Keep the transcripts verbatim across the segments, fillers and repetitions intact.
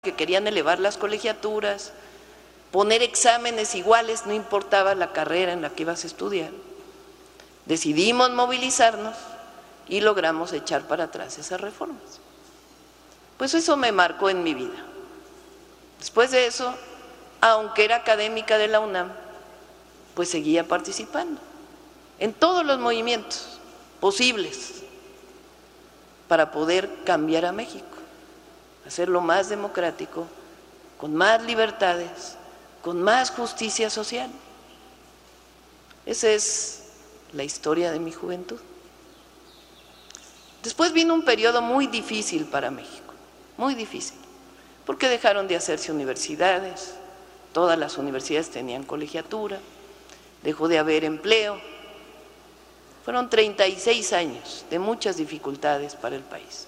que querían elevar las colegiaturas, poner exámenes iguales, no importaba la carrera en la que ibas a estudiar. Decidimos movilizarnos y logramos echar para atrás esas reformas. Pues eso me marcó en mi vida. Después de eso, aunque era académica de la UNAM, pues seguía participando en todos los movimientos posibles para poder cambiar a México, hacerlo más democrático, con más libertades, con más justicia social. Esa es la historia de mi juventud. Después vino un periodo muy difícil para México, muy difícil, porque dejaron de hacerse universidades, todas las universidades tenían colegiatura, dejó de haber empleo. Fueron treinta y seis años de muchas dificultades para el país.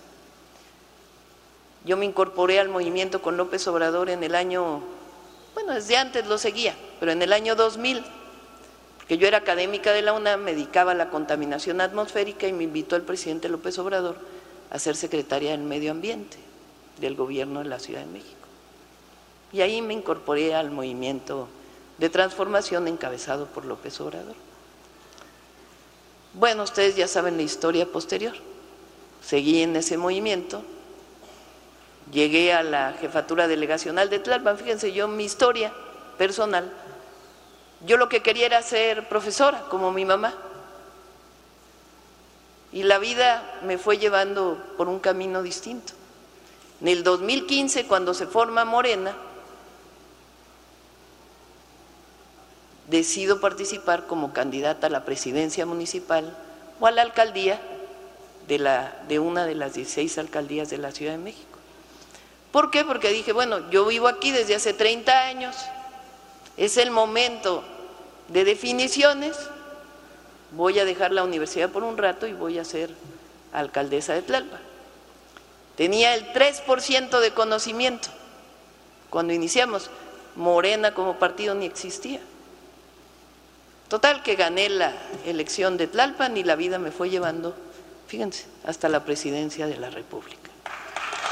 Yo me incorporé al movimiento con López Obrador en el año, bueno, desde antes lo seguía, pero en el año dos mil, porque yo era académica de la UNAM, me dedicaba a la contaminación atmosférica y me invitó el presidente López Obrador a ser secretaria del Medio Ambiente del gobierno de la Ciudad de México. Y ahí me incorporé al movimiento de transformación encabezado por López Obrador. Bueno, ustedes ya saben la historia posterior. Seguí en ese movimiento, llegué a la jefatura delegacional de Tlalpan. Fíjense, yo mi historia personal, yo lo que quería era ser profesora, como mi mamá. Y la vida me fue llevando por un camino distinto. En el dos mil quince, cuando se forma Morena, decido participar como candidata a la presidencia municipal o a la alcaldía de, la, de una de las dieciséis alcaldías de la Ciudad de México. ¿Por qué? Porque dije, bueno, yo vivo aquí desde hace treinta años, es el momento de definiciones, voy a dejar la universidad por un rato y voy a ser alcaldesa de Tlalpan. Tenía el tres por ciento de conocimiento cuando iniciamos, Morena como partido ni existía. Total que gané la elección de Tlalpan y la vida me fue llevando, fíjense, hasta la presidencia de la República.